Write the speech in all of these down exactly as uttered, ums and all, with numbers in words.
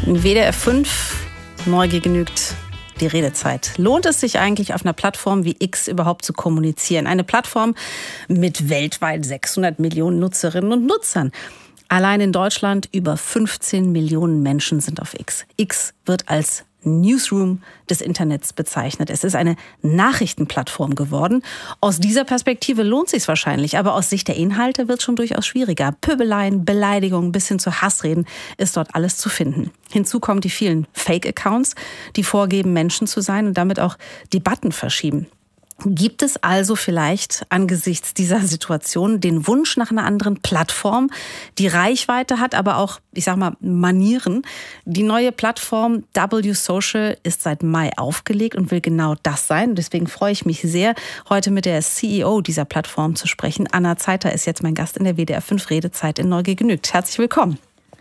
W D R fünf, Neugier genügt die Redezeit. Lohnt es sich eigentlich, auf einer Plattform wie X überhaupt zu kommunizieren? Eine Plattform mit weltweit sechshundert Millionen Nutzerinnen und Nutzern. Allein in Deutschland über fünfzehn Millionen Menschen sind auf X. X wird als Newsroom des Internets bezeichnet. Es ist eine Nachrichtenplattform geworden. Aus dieser Perspektive lohnt es sich wahrscheinlich, aber aus Sicht der Inhalte wird es schon durchaus schwieriger. Pöbeleien, Beleidigungen bis hin zu Hassreden ist dort alles zu finden. Hinzu kommen die vielen Fake-Accounts, die vorgeben, Menschen zu sein und damit auch Debatten verschieben. Gibt es also vielleicht angesichts dieser Situation den Wunsch nach einer anderen Plattform, die Reichweite hat, aber auch, ich sag mal, Manieren? Die neue Plattform W Social ist seit Mai aufgelegt und will genau das sein. Deswegen freue ich mich sehr, heute mit der C E O dieser Plattform zu sprechen. Anna Zeiter ist jetzt mein Gast in der W D R fünf Redezeit in Neugier genügt. Herzlich willkommen.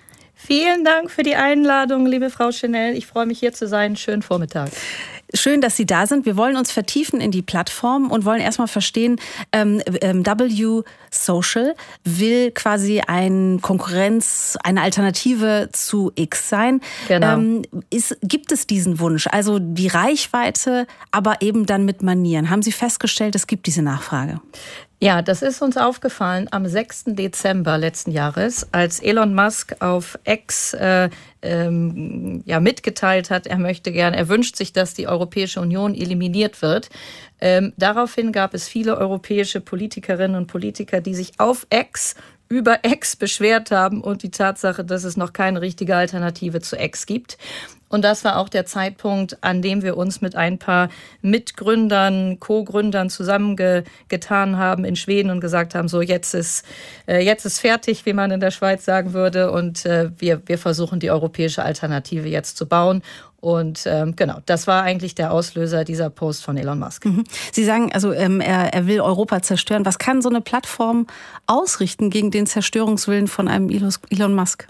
Vielen Dank für die Einladung, liebe Frau Schnell. Ich freue mich, hier zu sein. Schönen Vormittag. Schön, dass Sie da sind. Wir wollen uns vertiefen in die Plattform und wollen erstmal verstehen, ähm, ähm, W Social will quasi eine Konkurrenz, eine Alternative zu X sein. Genau. Ähm, ist, gibt es diesen Wunsch, also die Reichweite, aber eben dann mit Manieren? Haben Sie festgestellt, es gibt diese Nachfrage? Ja, das ist uns aufgefallen am sechsten Dezember letzten Jahres, als Elon Musk auf X äh, ähm, ja, mitgeteilt hat, er möchte gern, er wünscht sich, dass die Europäische Union eliminiert wird. Ähm, daraufhin gab es viele europäische Politikerinnen und Politiker, die sich auf X über X beschwert haben und die Tatsache, dass es noch keine richtige Alternative zu X gibt. Und das war auch der Zeitpunkt, an dem wir uns mit ein paar Mitgründern, Co-Gründern zusammengetan haben in Schweden und gesagt haben, so jetzt ist, äh, jetzt ist fertig, wie man in der Schweiz sagen würde. Und äh, wir, wir versuchen die europäische Alternative jetzt zu bauen. Und ähm, genau, das war eigentlich der Auslöser dieser Post von Elon Musk. Mhm. Sie sagen, also ähm, er, er will Europa zerstören. Was kann so eine Plattform ausrichten gegen den Zerstörungswillen von einem Elon Musk?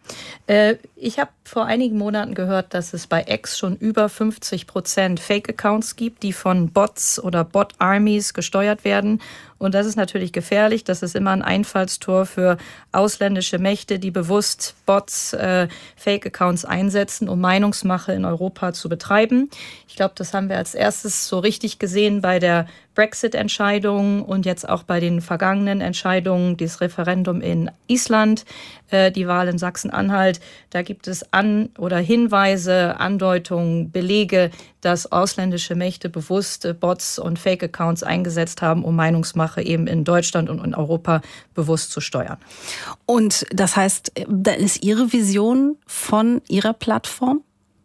Äh, ich habe vor einigen Monaten gehört, dass es bei X schon über fünfzig Prozent Fake-Accounts gibt, die von Bots oder Bot-Armies gesteuert werden. Und das ist natürlich gefährlich. Das ist immer ein Einfallstor für ausländische Mächte, die bewusst Bots, äh, Fake-Accounts einsetzen, um Meinungsmache in Europa zu betreiben. Ich glaube, das haben wir als erstes so richtig gesehen bei der Brexit-Entscheidung und jetzt auch bei den vergangenen Entscheidungen, das Referendum in Island, äh, die Wahl in Sachsen-Anhalt. Da gibt es An- oder Hinweise, Andeutungen, Belege, dass ausländische Mächte bewusst Bots und Fake-Accounts eingesetzt haben, um Meinungsmache eben in Deutschland und in Europa bewusst zu steuern. Und das heißt, dann ist Ihre Vision von Ihrer Plattform?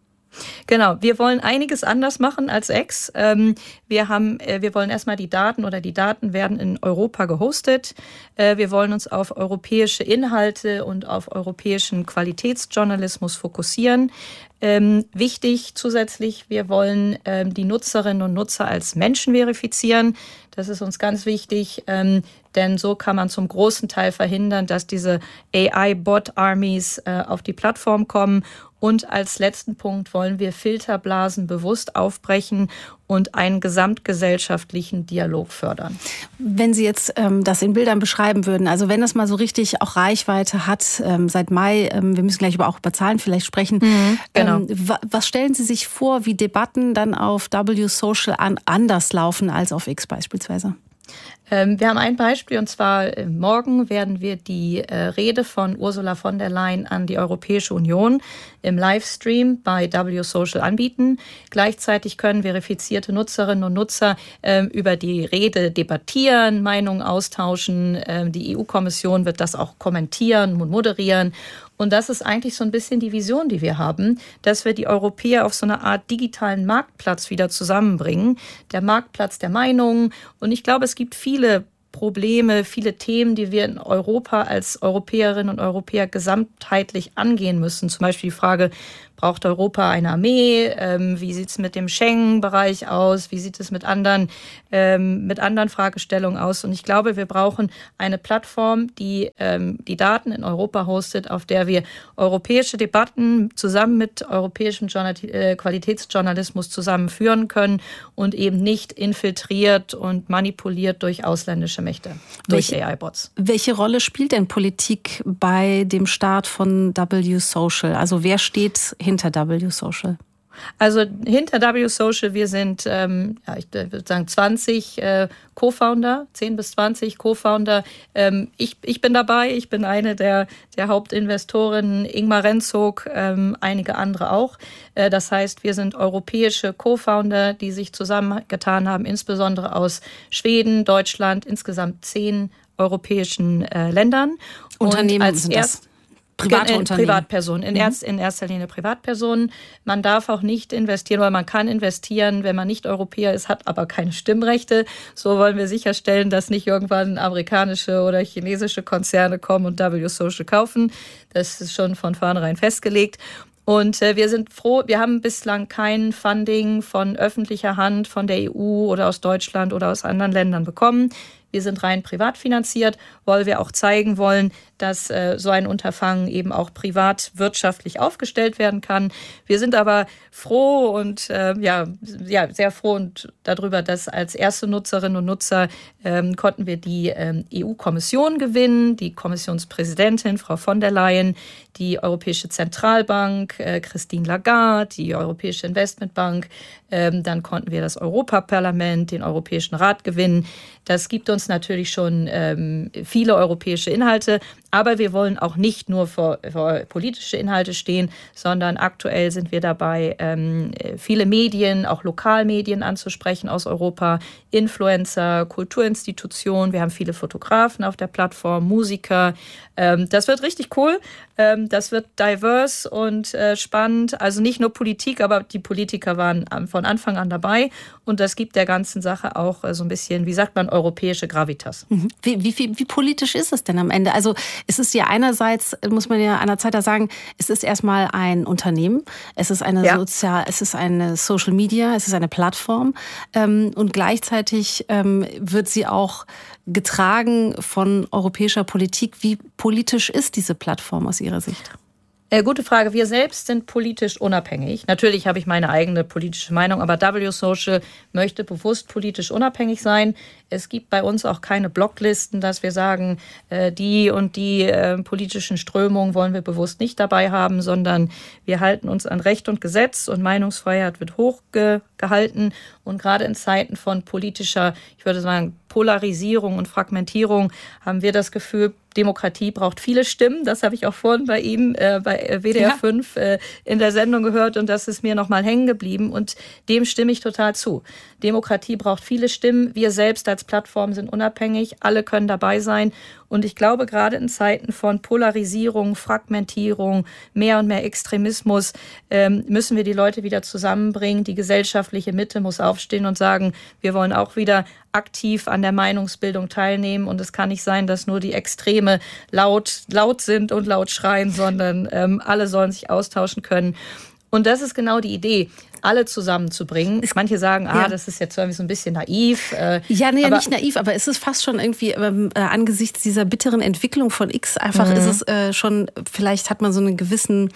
Genau, wir wollen einiges anders machen als X. Wir haben, wir wollen erstmal die Daten oder die Daten werden in Europa gehostet. Wir wollen uns auf europäische Inhalte und auf europäischen Qualitätsjournalismus fokussieren. Ähm, wichtig zusätzlich, wir wollen ähm, die Nutzerinnen und Nutzer als Menschen verifizieren. Das ist uns ganz wichtig, ähm, denn so kann man zum großen Teil verhindern, dass diese A I-Bot-Armies äh, auf die Plattform kommen. Und als letzten Punkt wollen wir Filterblasen bewusst aufbrechen und einen gesamtgesellschaftlichen Dialog fördern. Wenn Sie jetzt ähm, das in Bildern beschreiben würden, also wenn das mal so richtig auch Reichweite hat, ähm, seit Mai, ähm, wir müssen gleich aber auch über Zahlen vielleicht sprechen, mhm, genau. ähm, wa- was stellen Sie sich vor, wie Debatten dann auf W Social an, anders laufen als auf X beispielsweise? Wir haben ein Beispiel, und zwar äh, morgen werden wir die äh, Rede von Ursula von der Leyen an die Europäische Union im Livestream bei W Social anbieten. Gleichzeitig können verifizierte Nutzerinnen und Nutzer äh, über die Rede debattieren, Meinungen austauschen. Äh, die E U-Kommission wird das auch kommentieren und moderieren. Und das ist eigentlich so ein bisschen die Vision, die wir haben, dass wir die Europäer auf so eine Art digitalen Marktplatz wieder zusammenbringen. Der Marktplatz der Meinungen. Und ich glaube, es gibt viele Probleme, viele Themen, die wir in Europa als Europäerinnen und Europäer gesamtheitlich angehen müssen. Zum Beispiel die Frage, braucht Europa eine Armee? Ähm, wie sieht es mit dem Schengen-Bereich aus? Wie sieht es mit anderen, ähm, mit anderen Fragestellungen aus? Und ich glaube, wir brauchen eine Plattform, die ähm, die Daten in Europa hostet, auf der wir europäische Debatten zusammen mit europäischem Journal- äh, Qualitätsjournalismus zusammenführen können und eben nicht infiltriert und manipuliert durch ausländische ausländische Mächte durch welche, A I-Bots. Welche Rolle spielt denn Politik bei dem Start von W Social? Also wer steht hinter W Social? Also hinter W Social, wir sind, ähm, ja, ich würde sagen, zwanzig äh, Co-Founder, zehn bis zwanzig Co-Founder. Ähm, ich, ich bin dabei, ich bin eine der, der Hauptinvestoren, Ingmar Renzog, ähm, einige andere auch. Äh, das heißt, wir sind europäische Co-Founder, die sich zusammengetan haben, insbesondere aus Schweden, Deutschland, insgesamt zehn europäischen äh, Ländern. Unternehmen Und als sind erst das? Private Unternehmen. Privatpersonen, in, mhm. erst, in erster Linie Privatpersonen. Man darf auch nicht investieren, weil man kann investieren, wenn man nicht Europäer ist, hat aber keine Stimmrechte. So wollen wir sicherstellen, dass nicht irgendwann amerikanische oder chinesische Konzerne kommen und W Social kaufen. Das ist schon von vornherein festgelegt. Und äh, wir sind froh, wir haben bislang kein Funding von öffentlicher Hand, von der E U oder aus Deutschland oder aus anderen Ländern bekommen. Wir sind rein privat finanziert, weil wir auch zeigen wollen, dass äh, so ein Unterfangen eben auch privat wirtschaftlich aufgestellt werden kann. Wir sind aber froh und äh, ja, ja, sehr froh und darüber, dass als erste Nutzerinnen und Nutzer ähm, konnten wir die ähm, E U-Kommission gewinnen, die Kommissionspräsidentin Frau von der Leyen, die Europäische Zentralbank, äh, Christine Lagarde, die Europäische Investmentbank. Ähm, dann konnten wir das Europaparlament, den Europäischen Rat gewinnen. Das gibt uns natürlich schon ähm, viele europäische Inhalte, aber wir wollen auch nicht nur für, für politische Inhalte stehen, sondern aktuell sind wir dabei, ähm, viele Medien, auch Lokalmedien anzusprechen aus Europa, Influencer, Kulturinstitutionen. Wir haben viele Fotografen auf der Plattform, Musiker. Ähm, das wird richtig cool. Ähm, das wird diverse und äh, spannend. Also nicht nur Politik, aber die Politiker waren von Anfang an dabei. Und das gibt der ganzen Sache auch äh, so ein bisschen, wie sagt man, europäische Gravitas. Wie, wie, wie, wie politisch ist es denn am Ende? Also es ist ja einerseits, muss man ja einerseits sagen, es ist erstmal ein Unternehmen, es ist eine ja. Sozial, es ist eine Social Media, es ist eine Plattform ähm, und gleichzeitig ähm, wird sie auch getragen von europäischer Politik. Wie politisch ist diese Plattform aus Ihrer Sicht? Äh, gute Frage. Wir selbst sind politisch unabhängig. Natürlich habe ich meine eigene politische Meinung, aber W Social möchte bewusst politisch unabhängig sein. Es gibt bei uns auch keine Blocklisten, dass wir sagen, äh, die und die äh, politischen Strömungen wollen wir bewusst nicht dabei haben, sondern wir halten uns an Recht und Gesetz und Meinungsfreiheit wird hochgehalten. Und gerade in Zeiten von politischer, ich würde sagen, Polarisierung und Fragmentierung haben wir das Gefühl, Demokratie braucht viele Stimmen. Das habe ich auch vorhin bei Ihnen äh, bei W D R fünf äh, in der Sendung gehört und das ist mir nochmal hängen geblieben und dem stimme ich total zu. Demokratie braucht viele Stimmen. Wir selbst als Plattform sind unabhängig. Alle können dabei sein. Und ich glaube, gerade in Zeiten von Polarisierung, Fragmentierung, mehr und mehr Extremismus ähm, müssen wir die Leute wieder zusammenbringen. Die gesellschaftliche Mitte muss aufstehen und sagen, wir wollen auch wieder aktiv an der Meinungsbildung teilnehmen. Und es kann nicht sein, dass nur die Extreme laut, laut sind und laut schreien, sondern ähm, alle sollen sich austauschen können. Und das ist genau die Idee, alle zusammenzubringen. Manche sagen, ah, ja. das ist jetzt irgendwie so ein bisschen naiv. Äh, ja, nee, aber nicht naiv, aber es ist fast schon irgendwie ähm, äh, angesichts dieser bitteren Entwicklung von X einfach mhm. ist es äh, schon, vielleicht hat man so einen gewissen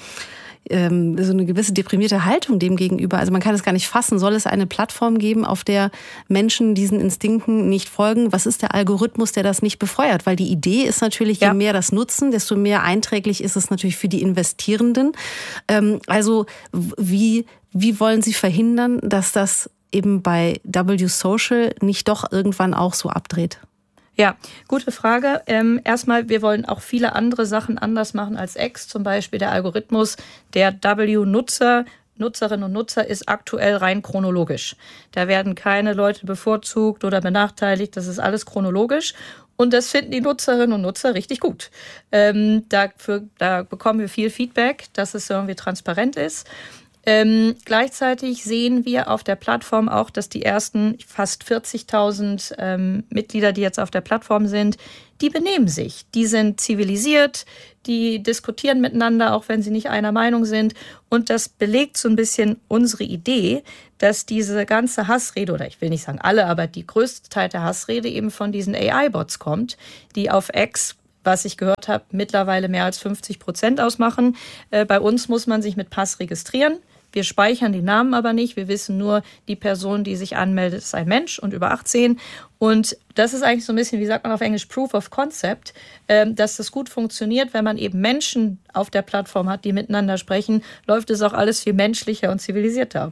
ähm, so eine gewisse deprimierte Haltung dem gegenüber. Also man kann es gar nicht fassen. Soll es eine Plattform geben, auf der Menschen diesen Instinkten nicht folgen? Was ist der Algorithmus, der das nicht befeuert? Weil die Idee ist natürlich, je ja. mehr das nutzen, desto mehr einträglich ist es natürlich für die Investierenden. Ähm, also wie Wie wollen Sie verhindern, dass das eben bei W Social nicht doch irgendwann auch so abdreht? Ja, gute Frage. Ähm, erstmal, wir wollen auch viele andere Sachen anders machen als X. Zum Beispiel der Algorithmus der W-Nutzer, Nutzerinnen und Nutzer ist aktuell rein chronologisch. Da werden keine Leute bevorzugt oder benachteiligt. Das ist alles chronologisch. Und das finden die Nutzerinnen und Nutzer richtig gut. Ähm, dafür, da bekommen wir viel Feedback, dass es irgendwie transparent ist. Ähm, gleichzeitig sehen wir auf der Plattform auch, dass die ersten fast vierzigtausend ähm, Mitglieder, die jetzt auf der Plattform sind, die benehmen sich. Die sind zivilisiert, die diskutieren miteinander, auch wenn sie nicht einer Meinung sind. Und das belegt so ein bisschen unsere Idee, dass diese ganze Hassrede, oder ich will nicht sagen alle, aber die größte Teil der Hassrede eben von diesen A I-Bots kommt, die auf X, was ich gehört habe, mittlerweile mehr als fünfzig Prozent ausmachen. Äh, bei uns muss man sich mit Pass registrieren. Wir speichern die Namen aber nicht. Wir wissen nur, die Person, die sich anmeldet, ist ein Mensch und über achtzehn. Und das ist eigentlich so ein bisschen, wie sagt man auf Englisch, Proof of Concept, dass das gut funktioniert. Wenn man eben Menschen auf der Plattform hat, die miteinander sprechen, läuft es auch alles viel menschlicher und zivilisierter.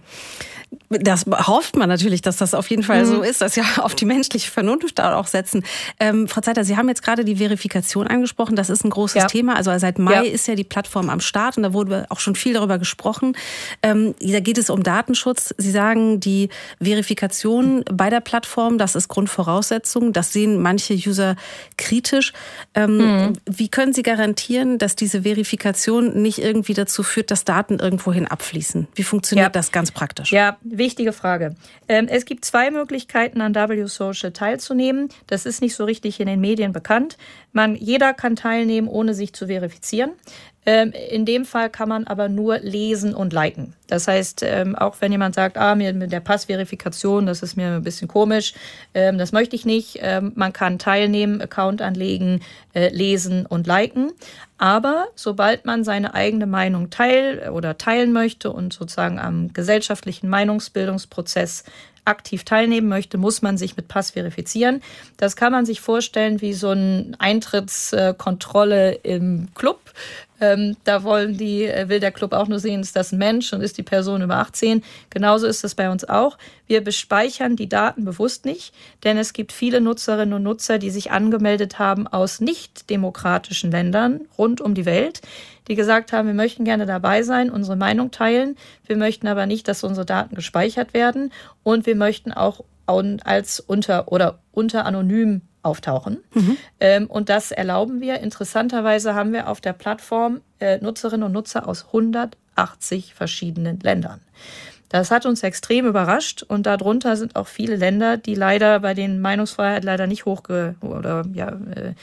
Das hofft man natürlich, dass das auf jeden Fall mhm. so ist, dass wir auf die menschliche Vernunft da auch setzen. Ähm, Frau Zeiter, Sie haben jetzt gerade die Verifikation angesprochen. Das ist ein großes ja. Thema. Also seit Mai ja. ist ja die Plattform am Start und da wurde auch schon viel darüber gesprochen. Ähm, da geht es um Datenschutz. Sie sagen, die Verifikation bei der Plattform, das ist Grundvoraussetzung. Das sehen manche User kritisch. Ähm, mhm. Wie können Sie garantieren, dass diese Verifikation nicht irgendwie dazu führt, dass Daten irgendwohin abfließen? Wie funktioniert ja. das ganz praktisch? Ja, wichtige Frage. Ähm, es gibt zwei Möglichkeiten, an W Social teilzunehmen. Das ist nicht so richtig in den Medien bekannt. Man, jeder kann teilnehmen, ohne sich zu verifizieren. Ähm, in dem Fall kann man aber nur lesen und liken. Das heißt, ähm, auch wenn jemand sagt, ah, mir mit der Passverifikation, das ist mir ein bisschen komisch, ähm, das möchte ich nicht. Ähm, man kann teilnehmen, Account anlegen, äh, lesen und liken. Aber sobald man seine eigene Meinung teil oder teilen möchte und sozusagen am gesellschaftlichen Meinungsbildungsprozess aktiv teilnehmen möchte, muss man sich mit Pass verifizieren. Das kann man sich vorstellen wie so eine Eintrittskontrolle im Club. Ähm, da wollen die, will der Club auch nur sehen, ist das ein Mensch und ist die Person über achtzehn. Genauso ist es bei uns auch. Wir bespeichern die Daten bewusst nicht, denn es gibt viele Nutzerinnen und Nutzer, die sich angemeldet haben aus nicht demokratischen Ländern rund um die Welt, die gesagt haben, wir möchten gerne dabei sein, unsere Meinung teilen. Wir möchten aber nicht, dass unsere Daten gespeichert werden und wir möchten auch als unter oder unter anonym auftauchen. Mhm. Ähm, und das erlauben wir. Interessanterweise haben wir auf der Plattform äh, Nutzerinnen und Nutzer aus hundertachtzig verschiedenen Ländern. Das hat uns extrem überrascht und darunter sind auch viele Länder, die leider bei denen Meinungsfreiheit leider nicht hoch oder ja,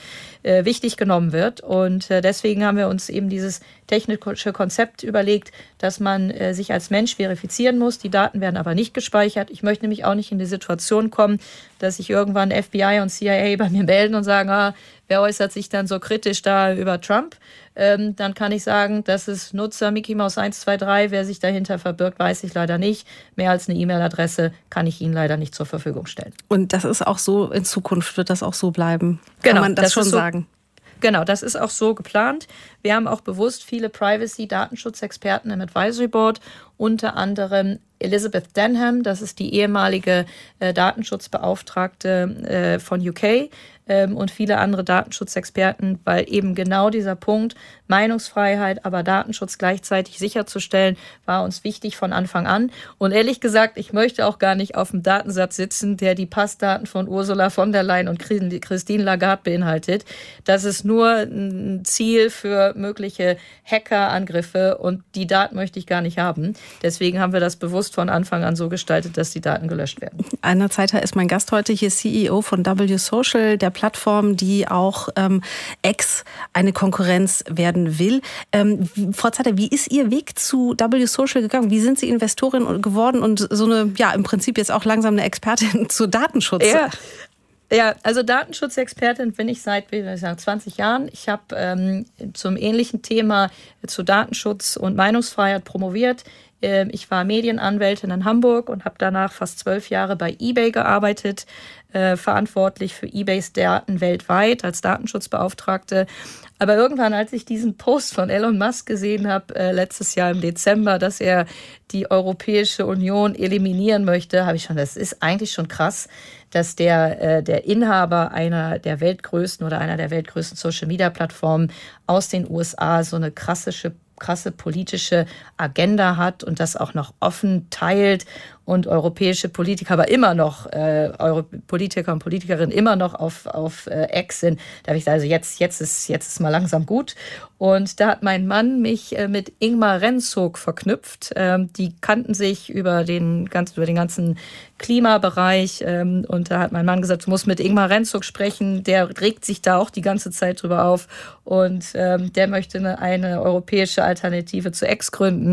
äh, wichtig genommen wird. Und äh, deswegen haben wir uns eben dieses technische Konzept überlegt, dass man äh, sich als Mensch verifizieren muss. Die Daten werden aber nicht gespeichert. Ich möchte nämlich auch nicht in die Situation kommen, dass sich irgendwann F B I und C I A bei mir melden und sagen, ah, wer äußert sich dann so kritisch da über Trump? Ähm, dann kann ich sagen, das ist Nutzer Mickey Maus eins zwei drei. Wer sich dahinter verbirgt, weiß ich leider nicht. Mehr als eine E-Mail-Adresse kann ich Ihnen leider nicht zur Verfügung stellen. Und das ist auch so, in Zukunft wird das auch so bleiben? Kann genau, man das, das schon so sagen? Genau, das ist auch so geplant. Wir haben auch bewusst viele Privacy-Datenschutzexperten im Advisory Board, unter anderem Elizabeth Denham, das ist die ehemalige äh, Datenschutzbeauftragte äh, von U K ähm, und viele andere Datenschutzexperten, weil eben genau dieser Punkt Meinungsfreiheit, aber Datenschutz gleichzeitig sicherzustellen, war uns wichtig von Anfang an. Und ehrlich gesagt, ich möchte auch gar nicht auf dem Datensatz sitzen, der die Passdaten von Ursula von der Leyen und Christine Lagarde beinhaltet. Das ist nur ein Ziel für mögliche Hackerangriffe und die Daten möchte ich gar nicht haben. Deswegen haben wir das bewusst von Anfang an so gestaltet, dass die Daten gelöscht werden. Anna Zeiter ist mein Gast heute, hier C E O von W Social, der Plattform, die auch ähm, X eine Konkurrenz werden will. Ähm, Frau Zeiter, wie ist Ihr Weg zu W Social gegangen? Wie sind Sie Investorin geworden und so eine, ja, im Prinzip jetzt auch langsam eine Expertin zu Datenschutz? Ja. Ja, also Datenschutzexpertin bin ich seit wie soll ich sagen, zwanzig Jahren. Ich habe ähm, zum ähnlichen Thema zu Datenschutz und Meinungsfreiheit promoviert. Ähm, ich war Medienanwältin in Hamburg und habe danach fast zwölf Jahre bei eBay gearbeitet, äh, verantwortlich für eBays Daten weltweit als Datenschutzbeauftragte. Aber irgendwann, als ich diesen Post von Elon Musk gesehen habe, äh, letztes Jahr im Dezember, dass er die Europäische Union eliminieren möchte, habe ich schon, das ist eigentlich schon krass, dass der, äh, der Inhaber einer der weltgrößten oder einer der weltgrößten Social-Media-Plattformen aus den U S A so eine krassische krasse politische Agenda hat und das auch noch offen teilt und europäische Politiker, aber immer noch äh, Euro- Politiker und Politikerinnen immer noch auf, auf äh, X sind. Da habe ich gesagt, also jetzt, jetzt, ist, jetzt ist mal langsam gut. Und da hat mein Mann mich äh, mit Ingmar Rentzog verknüpft. Ähm, die kannten sich über den, ganz, über den ganzen Klimabereich. Ähm, und da hat mein Mann gesagt, du musst mit Ingmar Rentzog sprechen. Der regt sich da auch die ganze Zeit drüber auf. Und ähm, der möchte eine, eine europäische Alternative zu X gründen.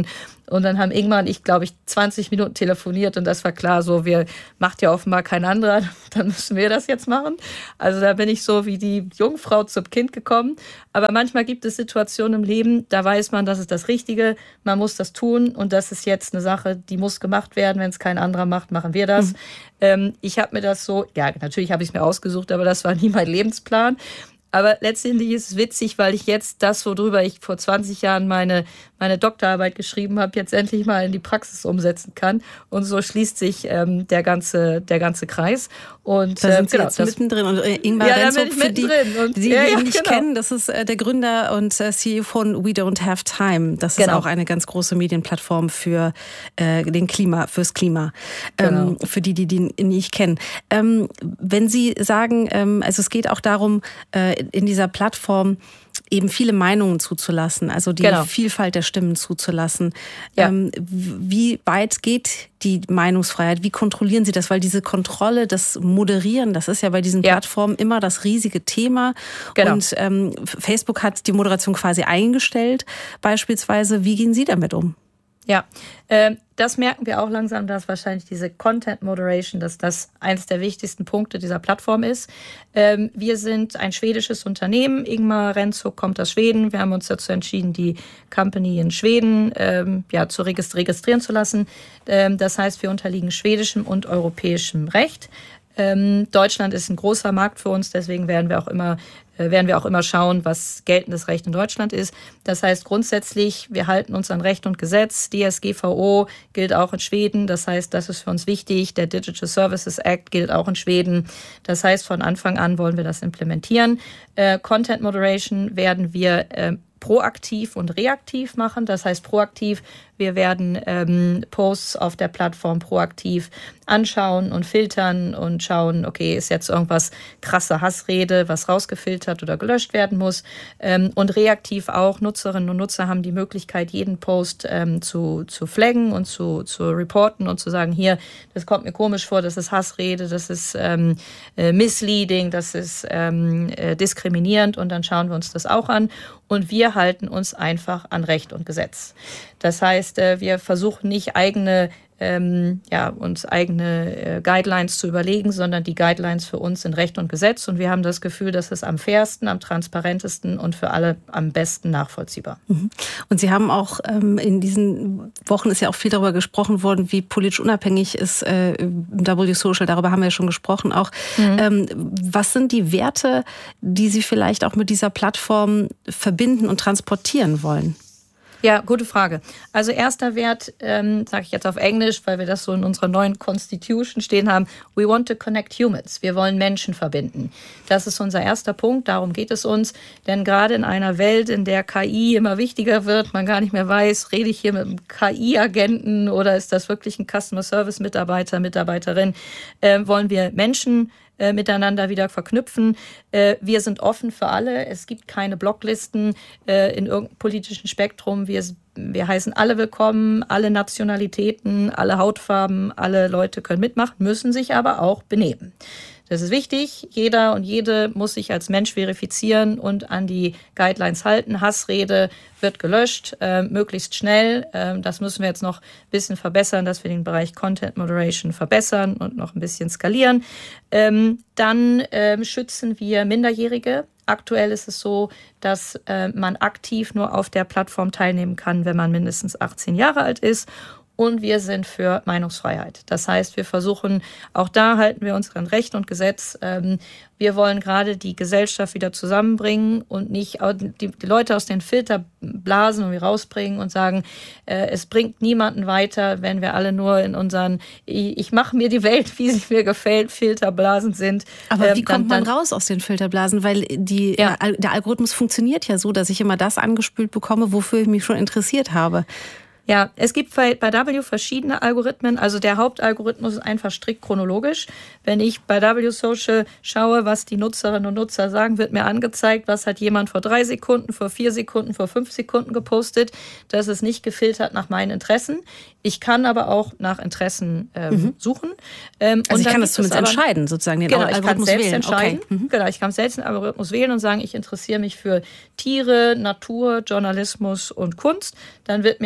Und dann haben Ingmar und ich, glaube ich, zwanzig Minuten telefoniert und das war klar, so, wir macht ja offenbar kein anderer, dann müssen wir das jetzt machen. Also da bin ich so wie die Jungfrau zum Kind gekommen. Aber manchmal gibt es Situationen im Leben, da weiß man, das ist das Richtige, man muss das tun und das ist jetzt eine Sache, die muss gemacht werden. Wenn es kein anderer macht, machen wir das. Mhm. Ähm, ich habe mir das so, ja, natürlich habe ich es mir ausgesucht, aber das war nie mein Lebensplan. Aber letztendlich ist es witzig, weil ich jetzt das, worüber ich vor zwanzig Jahren meine, meine Doktorarbeit geschrieben habe, jetzt endlich mal in die Praxis umsetzen kann. Und so schließt sich ähm, der, ganze, der ganze Kreis. Und, da sind äh, Sie genau, jetzt das, mittendrin. Und äh, Ingmar ja, Renzo, für die, und, die ja, ja, ihn nicht genau. kennen, das ist äh, der Gründer und äh, C E O von We Don't Have Time. Das ist genau. auch eine ganz große Medienplattform für äh, den Klima, fürs Klima. Ähm, genau. Für die, die die nicht kennen. Ähm, wenn Sie sagen, ähm, also es geht auch darum, äh, in dieser Plattform eben viele Meinungen zuzulassen, also die genau. Vielfalt der Stimmen zuzulassen. Ja. Ähm, wie weit geht die Meinungsfreiheit? Wie kontrollieren Sie das? Weil diese Kontrolle, das Moderieren, das ist ja bei diesen ja. Plattformen immer das riesige Thema. Genau. Und ähm, Facebook hat die Moderation quasi eingestellt, beispielsweise. Wie gehen Sie damit um? Ja, äh, das merken wir auch langsam, dass wahrscheinlich diese Content Moderation, dass das eines der wichtigsten Punkte dieser Plattform ist. Ähm, wir sind ein schwedisches Unternehmen. Ingmar Renzo kommt aus Schweden. Wir haben uns dazu entschieden, die Company in Schweden ähm, ja, zu registrieren zu lassen. Ähm, das heißt, wir unterliegen schwedischem und europäischem Recht. Ähm, Deutschland ist ein großer Markt für uns, deswegen werden wir auch immer werden wir auch immer schauen, was geltendes Recht in Deutschland ist. Das heißt grundsätzlich, wir halten uns an Recht und Gesetz. D S G V O gilt auch in Schweden. Das heißt, das ist für uns wichtig. Der Digital Services Act gilt auch in Schweden. Das heißt, von Anfang an wollen wir das implementieren. Äh, Content Moderation werden wir äh, proaktiv und reaktiv machen. Das heißt proaktiv, wir werden ähm, Posts auf der Plattform proaktiv anschauen und filtern und schauen, okay, ist jetzt irgendwas krasse Hassrede, was rausgefiltert oder gelöscht werden muss. Ähm, und reaktiv auch, Nutzerinnen und Nutzer haben die Möglichkeit, jeden Post ähm, zu, zu flaggen und zu, zu reporten und zu sagen, hier, das kommt mir komisch vor, das ist Hassrede, das ist ähm, äh, misleading, das ist ähm, äh, diskriminierend und dann schauen wir uns das auch an. Und wir halten uns einfach an Recht und Gesetz. Das heißt, wir versuchen nicht eigene, ähm, ja, uns eigene äh, Guidelines zu überlegen, sondern die Guidelines für uns sind Recht und Gesetz. Und wir haben das Gefühl, das ist am fairsten, am transparentesten und für alle am besten nachvollziehbar. Und Sie haben auch ähm, in diesen Wochen ist ja auch viel darüber gesprochen worden, wie politisch unabhängig ist äh, W Social. Darüber haben wir ja schon gesprochen auch. Mhm. Ähm, was sind die Werte, die Sie vielleicht auch mit dieser Plattform verbinden und transportieren wollen? Ja, gute Frage. Also erster Wert, ähm, sage ich jetzt auf Englisch, weil wir das so in unserer neuen Constitution stehen haben, we want to connect humans. Wir wollen Menschen verbinden. Das ist unser erster Punkt, darum geht es uns. Denn gerade in einer Welt, in der K I immer wichtiger wird, man gar nicht mehr weiß, rede ich hier mit einem K I-Agenten oder ist das wirklich ein Customer-Service-Mitarbeiter, Mitarbeiterin, äh, wollen wir Menschen Äh, miteinander wieder verknüpfen. Äh, wir sind offen für alle. Es gibt keine Blocklisten äh, in irgendeinem politischen Spektrum. Wir, wir heißen alle willkommen, alle Nationalitäten, alle Hautfarben, alle Leute können mitmachen, müssen sich aber auch benehmen. Das ist wichtig. Jeder und jede muss sich als Mensch verifizieren und an die Guidelines halten. Hassrede wird gelöscht, äh, möglichst schnell. Äh, das müssen wir jetzt noch ein bisschen verbessern, dass wir den Bereich Content Moderation verbessern und noch ein bisschen skalieren. Ähm, dann äh, schützen wir Minderjährige. Aktuell ist es so, dass äh, man aktiv nur auf der Plattform teilnehmen kann, wenn man mindestens achtzehn Jahre alt ist. Und wir sind für Meinungsfreiheit. Das heißt, wir versuchen, auch da halten wir uns an Recht und Gesetz. Wir wollen gerade die Gesellschaft wieder zusammenbringen und nicht die Leute aus den Filterblasen irgendwie rausbringen und sagen, es bringt niemanden weiter, wenn wir alle nur in unseren, ich mache mir die Welt, wie sie mir gefällt, Filterblasen sind. Aber wie kommt man raus aus den Filterblasen? Weil die, ja. der Algorithmus funktioniert ja so, dass ich immer das angespült bekomme, wofür ich mich schon interessiert habe. Ja, es gibt bei, bei W verschiedene Algorithmen. Also der Hauptalgorithmus ist einfach strikt chronologisch. Wenn ich bei W Social schaue, was die Nutzerinnen und Nutzer sagen, wird mir angezeigt, was hat jemand vor drei Sekunden, vor vier Sekunden, vor fünf Sekunden gepostet. Das ist nicht gefiltert nach meinen Interessen. Ich kann aber auch nach Interessen ähm, mhm. suchen. Ähm, also und ich kann das zumindest aber, entscheiden, sozusagen, den genau, Algorithmus ich kann selbst wählen. entscheiden. Okay. Mhm. Genau, ich kann selbst den Algorithmus wählen und sagen, ich interessiere mich für Tiere, Natur, Journalismus und Kunst. Dann wird mir an einem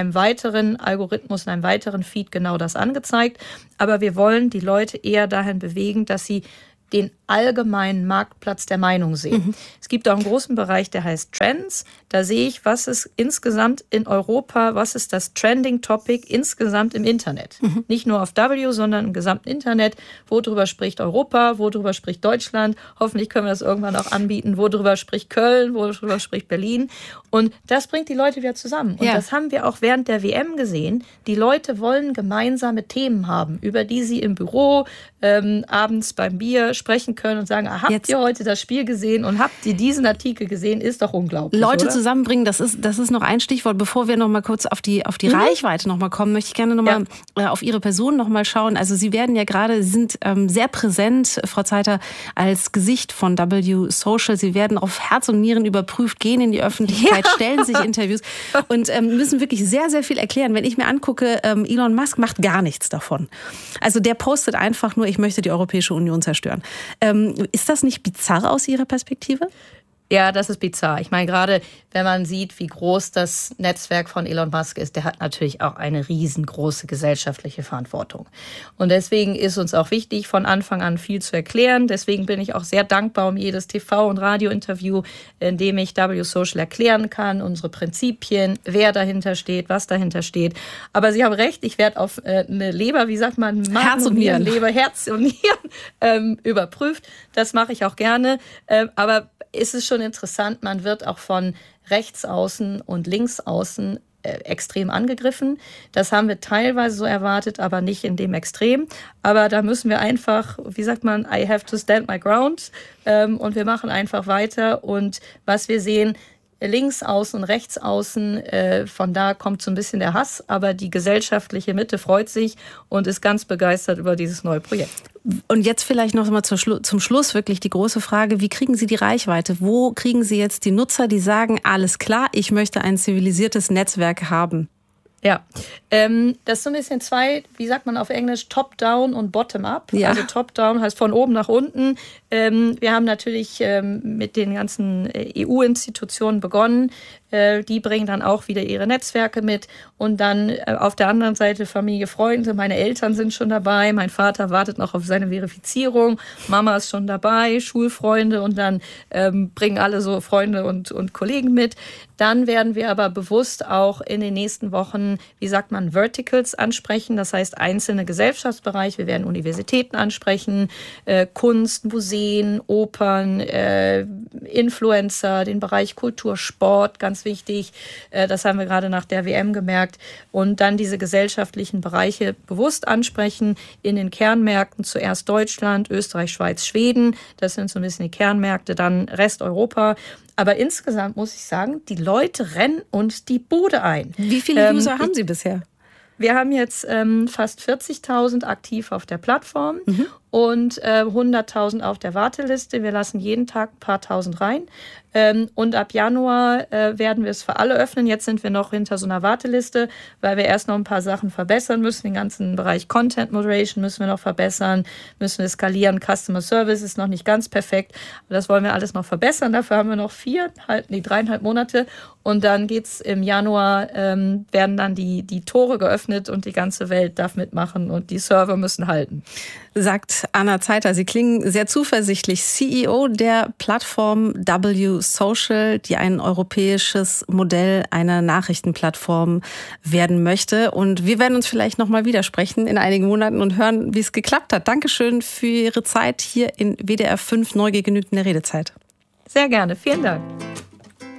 einem weiteren Algorithmus, in einem weiteren Feed genau das angezeigt. Aber wir wollen die Leute eher dahin bewegen, dass sie den allgemeinen Marktplatz der Meinung sehen. Mhm. Es gibt auch einen großen Bereich, der heißt Trends. Da sehe ich, was ist insgesamt in Europa, was ist das Trending-Topic insgesamt im Internet. Mhm. Nicht nur auf W, sondern im gesamten Internet. Worüber spricht Europa, worüber spricht Deutschland. Hoffentlich können wir das irgendwann auch anbieten. Worüber spricht Köln, worüber spricht Berlin. Und das bringt die Leute wieder zusammen. Und ja. das haben wir auch während der W M gesehen. Die Leute wollen gemeinsame Themen haben, über die sie im Büro ähm, abends beim Bier sprechen können und sagen, ah, habt Jetzt. ihr heute das Spiel gesehen und habt ihr diesen Artikel gesehen? Ist doch unglaublich, Leute oder? Zusammenbringen, das ist, das ist noch ein Stichwort. Bevor wir noch mal kurz auf die, auf die mhm. Reichweite noch mal kommen, möchte ich gerne noch mal ja. äh, auf Ihre Person noch mal schauen. Also Sie werden ja gerade, Sie sind ähm, sehr präsent, Frau Zeither, als Gesicht von W Social. Sie werden auf Herz und Nieren überprüft, gehen in die Öffentlichkeit, ja. stellen sich Interviews und ähm, müssen wirklich sehr, sehr viel erklären. Wenn ich mir angucke, ähm, Elon Musk macht gar nichts davon. Also der postet einfach nur, ich möchte die Europäische Union zerstören. Ähm, ist das nicht bizarr aus Ihrer Perspektive? Ja, das ist bizarr. Ich meine, gerade wenn man sieht, wie groß das Netzwerk von Elon Musk ist, der hat natürlich auch eine riesengroße gesellschaftliche Verantwortung. Und deswegen ist uns auch wichtig, von Anfang an viel zu erklären. Deswegen bin ich auch sehr dankbar um jedes T V- und Radiointerview, in dem ich W Social erklären kann, unsere Prinzipien, wer dahinter steht, was dahinter steht. Aber Sie haben recht, ich werde auf äh, eine Leber, wie sagt man, Magen Herz und Nieren, Leber, Herz und Nieren ähm, überprüft. Das mache ich auch gerne. Ähm, aber ist es schon interessant, man wird auch von Rechtsaußen und Linksaußen äh, extrem angegriffen. Das haben wir teilweise so erwartet, aber nicht in dem Extrem. Aber da müssen wir einfach, wie sagt man, I have to stand my ground. Ähm, und wir machen einfach weiter. Und was wir sehen, links außen und rechts außen, äh, von da kommt so ein bisschen der Hass, aber die gesellschaftliche Mitte freut sich und ist ganz begeistert über dieses neue Projekt. Und jetzt vielleicht noch mal zum Schluss wirklich die große Frage, wie kriegen Sie die Reichweite? Wo kriegen Sie jetzt die Nutzer, die sagen, alles klar, ich möchte ein zivilisiertes Netzwerk haben? Ja, ähm, das ist so ein bisschen zwei, wie sagt man auf Englisch, Top-Down und Bottom-Up. Ja. Also Top-Down heißt von oben nach unten. Ähm, wir haben natürlich ähm, mit den ganzen E U-Institutionen begonnen. Äh, die bringen dann auch wieder ihre Netzwerke mit. Und dann äh, auf der anderen Seite Familie, Freunde. Meine Eltern sind schon dabei. Mein Vater wartet noch auf seine Verifizierung. Mama ist schon dabei, Schulfreunde. Und dann ähm, bringen alle so Freunde und, und Kollegen mit. Dann werden wir aber bewusst auch in den nächsten Wochen, wie sagt man, Verticals ansprechen. Das heißt einzelne Gesellschaftsbereiche. Wir werden Universitäten ansprechen, äh, Kunst, Museen, Opern, äh, Influencer, den Bereich Kultur, Sport, ganz wichtig. Äh, das haben wir gerade nach der W M gemerkt. Und dann diese gesellschaftlichen Bereiche bewusst ansprechen. In den Kernmärkten zuerst Deutschland, Österreich, Schweiz, Schweden. Das sind so ein bisschen die Kernmärkte. Dann Rest Europa. Aber insgesamt muss ich sagen, die Leute rennen uns die Bude ein. Wie viele User ähm, haben Sie bisher? Wir haben jetzt ähm, fast vierzigtausend aktiv auf der Plattform mhm. und äh, hunderttausend auf der Warteliste. Wir lassen jeden Tag ein paar tausend rein. Ähm, und ab Januar äh, werden wir es für alle öffnen. Jetzt sind wir noch hinter so einer Warteliste, weil wir erst noch ein paar Sachen verbessern müssen. Den ganzen Bereich Content Moderation müssen wir noch verbessern, müssen wir skalieren. Customer Service ist noch nicht ganz perfekt. Aber das wollen wir alles noch verbessern. Dafür haben wir noch viereinhalb, nee, dreieinhalb Monate. Und dann geht's im Januar, ähm, werden dann die, die Tore geöffnet und die ganze Welt darf mitmachen und die Server müssen halten. Sagt Anna Zeither. Sie klingen sehr zuversichtlich. C E O der Plattform W Social, die ein europäisches Modell einer Nachrichtenplattform werden möchte. Und wir werden uns vielleicht noch mal widersprechen in einigen Monaten und hören, wie es geklappt hat. Dankeschön für Ihre Zeit hier in W D R fünf Neugier genügt in der Redezeit. Sehr gerne. Vielen Dank.